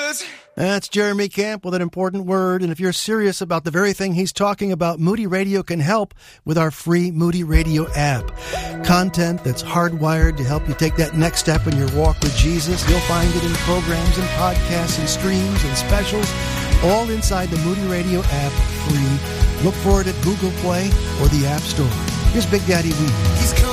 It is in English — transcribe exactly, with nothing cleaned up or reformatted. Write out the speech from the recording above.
good. That's Jeremy Camp with an important word. And if you're serious about the very thing he's talking about, Moody Radio can help with our free Moody Radio app. Content that's hardwired to help you take that next step in your walk with Jesus. You'll find it in programs and podcasts and streams and specials, all inside the Moody Radio app, free. Look for it at Google Play or the App Store. Here's Big Daddy Weed.